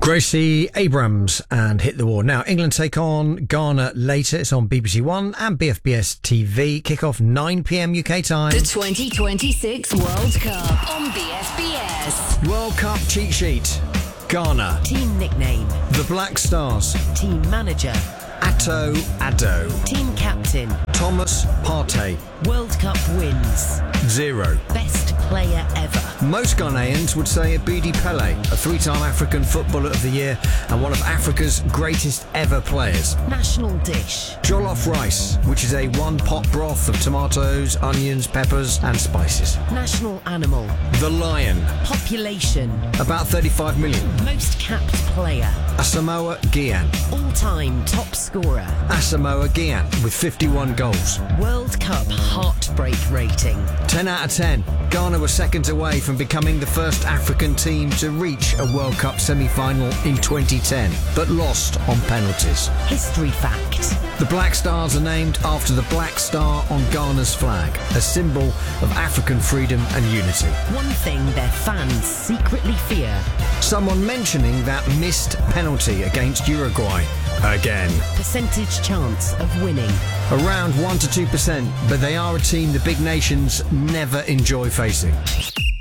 Gracie Abrams and Hit the Wall. Now, England take on Ghana later. It's on BBC One and BFBS TV. Kick-off 9 p.m. UK time. The 2026 World Cup on BFBS. World Cup cheat sheet. Ghana. Team nickname. The Black Stars. Team manager. Atto Addo. Team captain. Thomas Partey. World Cup wins. 0. Best player ever. Most Ghanaians would say Abidi Pele, a 3-time African Footballer of the Year and one of Africa's greatest ever players. National dish. Jollof rice, which is a one-pot broth of tomatoes, onions, peppers and spices. National animal. The lion. Population. About 35 million. Most capped player. Asamoah Gyan. All-time top scorer. Asamoah Gyan with 51 goals. World Cup heartbreak rating. 10 out of 10. Ghana were seconds away from becoming the first African team to reach a World Cup semi-final in 2010, but lost on penalties. History fact. The Black Stars are named after the black star on Ghana's flag, a symbol of African freedom and unity. One thing their fans secretly fear. Someone mentioning that missed penalty against Uruguay again. Percentage chance of winning. Around 1 to 2%, but they are a team the big nations never enjoy facing.